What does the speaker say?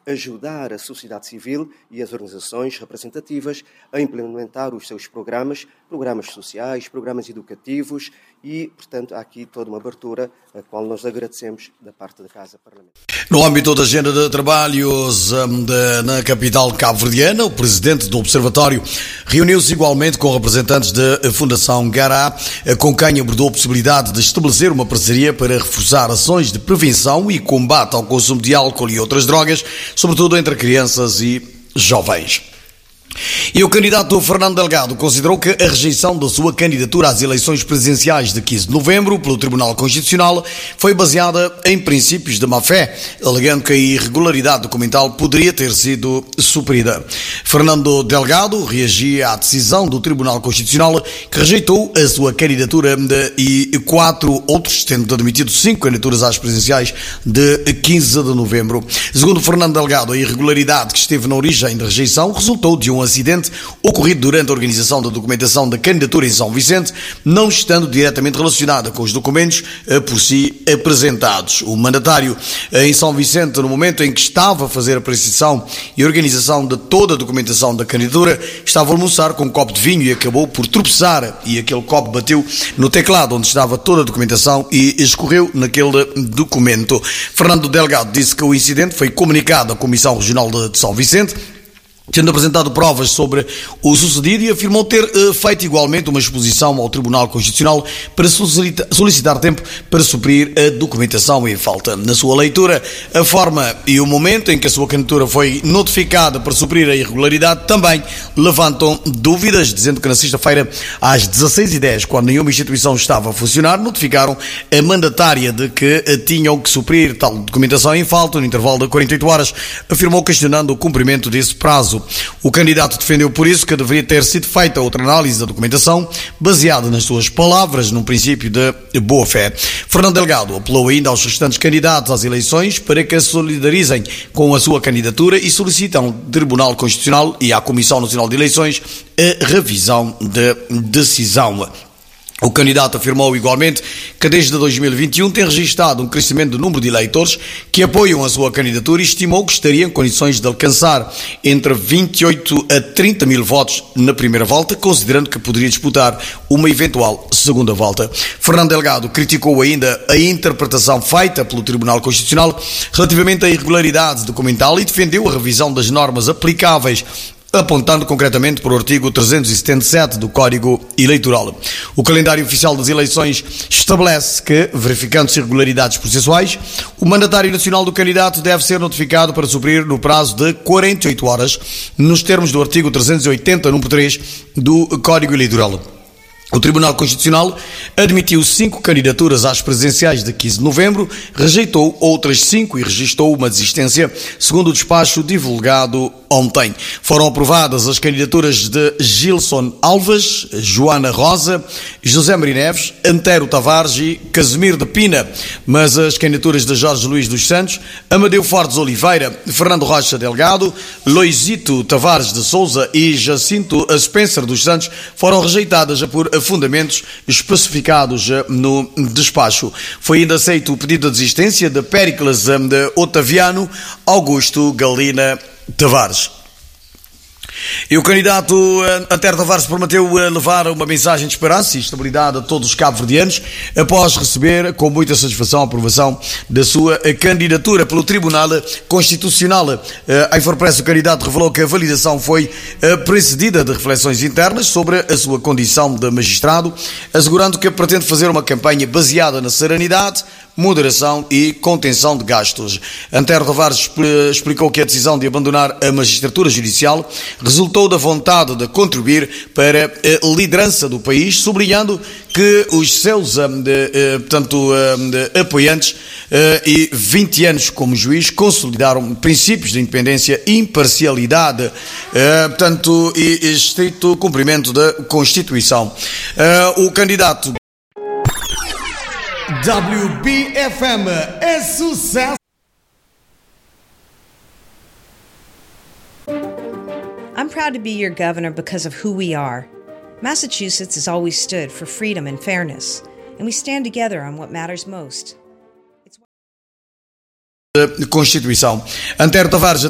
ajudar a sociedade civil e as organizações representativas a implementar os seus programas sociais, programas educativos e, portanto, há aqui toda uma abertura, a qual nós agradecemos da parte da Casa Parlamentar. No âmbito da agenda de trabalhos na capital cabo-verdiana, o presidente do Observatório reuniu-se igualmente com representantes da Fundação Gará, com quem abordou a possibilidade de estabelecer uma parceria para reforçar ações de prevenção e combate ao consumo de álcool e outras drogas, sobretudo entre crianças e jovens. E o candidato Fernando Delgado considerou que a rejeição da sua candidatura às eleições presidenciais de 15 de novembro pelo Tribunal Constitucional foi baseada em princípios de má-fé, alegando que a irregularidade documental poderia ter sido suprida. Fernando Delgado reagia à decisão do Tribunal Constitucional, que rejeitou a sua candidatura e 4 outros, tendo admitido 5 candidaturas às presidenciais de 15 de novembro. Segundo Fernando Delgado, a irregularidade que esteve na origem da rejeição resultou de um acidente ocorrido durante a organização da documentação da candidatura em São Vicente, não estando diretamente relacionada com os documentos por si apresentados. O mandatário em São Vicente, no momento em que estava a fazer a apreciação e organização de toda a documentação da candidatura, estava a almoçar com um copo de vinho e acabou por tropeçar, e aquele copo bateu no teclado onde estava toda a documentação e escorreu naquele documento. Fernando Delgado disse que o incidente foi comunicado à Comissão Regional de São Vicente, tendo apresentado provas sobre o sucedido, e afirmou ter feito igualmente uma exposição ao Tribunal Constitucional para solicitar tempo para suprir a documentação em falta. Na sua leitura, a forma e o momento em que a sua candidatura foi notificada para suprir a irregularidade também levantam dúvidas, dizendo que na sexta-feira, às 16h10, quando nenhuma instituição estava a funcionar, notificaram a mandatária de que tinham que suprir tal documentação em falta no intervalo de 48 horas, afirmou, questionando o cumprimento desse prazo. O candidato defendeu por isso que deveria ter sido feita outra análise da documentação, baseada nas suas palavras, num princípio de boa-fé. Fernando Delgado apelou ainda aos restantes candidatos às eleições para que se solidarizem com a sua candidatura e solicitam ao Tribunal Constitucional e à Comissão Nacional de Eleições a revisão da decisão. O candidato afirmou igualmente que desde 2021 tem registrado um crescimento do número de eleitores que apoiam a sua candidatura e estimou que estaria em condições de alcançar entre 28 a 30 mil votos na primeira volta, considerando que poderia disputar uma eventual segunda volta. Fernando Delgado criticou ainda a interpretação feita pelo Tribunal Constitucional relativamente à irregularidade documental e defendeu a revisão das normas aplicáveis, apontando concretamente para o artigo 377 do Código Eleitoral. O calendário oficial das eleições estabelece que, verificando-se irregularidades processuais, o mandatário nacional do candidato deve ser notificado para suprir no prazo de 48 horas, nos termos do artigo 380, número 3 do Código Eleitoral. O Tribunal Constitucional admitiu 5 candidaturas às presidenciais de 15 de novembro, rejeitou outras 5 e registrou uma desistência, segundo o despacho divulgado ontem. Foram aprovadas as candidaturas de Gilson Alves, Joana Rosa, José Maria Neves, Antero Tavares e Casimiro de Pina, mas as candidaturas de Jorge Luís dos Santos, Amadeu Fortes Oliveira, Fernando Rocha Delgado, Loisito Tavares de Souza e Jacinto Spencer dos Santos foram rejeitadas por fundamentos especificados no despacho. Foi ainda aceito o pedido de desistência de Péricles de Otaviano Augusto Galina Tavares. E o candidato Antero Tavares prometeu levar uma mensagem de esperança e estabilidade a todos os cabo-verdianos após receber com muita satisfação a aprovação da sua candidatura pelo Tribunal Constitucional. A Infopress, o candidato revelou que a validação foi precedida de reflexões internas sobre a sua condição de magistrado, assegurando que pretende fazer uma campanha baseada na serenidade, moderação e contenção de gastos. Antero Tavares explicou que a decisão de abandonar a magistratura judicial resultou da vontade de contribuir para a liderança do país, sublinhando que os seus apoiantes e 20 anos como juiz consolidaram princípios de independência, imparcialidade, e estrito cumprimento da Constituição. O candidato WBFM é sucesso. I'm proud to be your governor because of who we are. Massachusetts has always stood for freedom and fairness, and we stand together on what matters most. Constituição. Antero Tavares